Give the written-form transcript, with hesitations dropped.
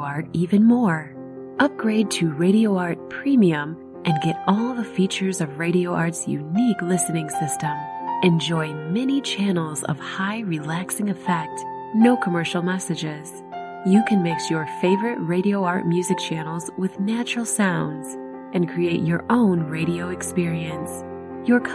RadioArt even more. Upgrade to RadioArt Premium and get all the features of RadioArt's unique listening system. Enjoy many channels of high relaxing effect, no commercial messages. You can mix your favorite RadioArt music channels with natural sounds and create your own radio experience. Your